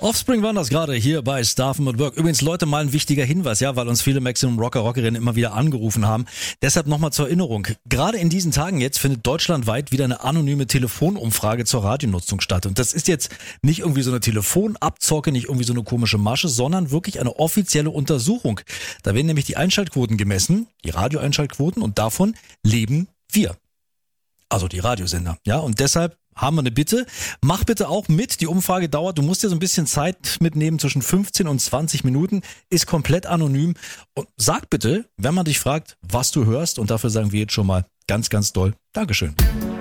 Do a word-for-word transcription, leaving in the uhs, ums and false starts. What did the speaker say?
Offspring waren das gerade hier bei Staffen at Work. Übrigens, Leute, mal ein wichtiger Hinweis, ja, weil uns viele Maximum Rocker, Rockerinnen immer wieder angerufen haben. Deshalb nochmal zur Erinnerung. Gerade in diesen Tagen jetzt findet deutschlandweit wieder eine anonyme Telefonumfrage zur Radionutzung statt. Und das ist jetzt nicht irgendwie so eine Telefonabzocke, nicht irgendwie so eine komische Masche, sondern wirklich eine offizielle Untersuchung. Da werden nämlich die Einschaltquoten gemessen, die Radioeinschaltquoten, und davon leben wir. Also die Radiosender, ja, und deshalb haben wir eine Bitte. Mach bitte auch mit. Die Umfrage dauert, du musst dir so ein bisschen Zeit mitnehmen, zwischen fünfzehn und zwanzig Minuten, ist komplett anonym. Und sag bitte, wenn man dich fragt, was du hörst, und dafür sagen wir jetzt schon mal ganz, ganz doll Dankeschön.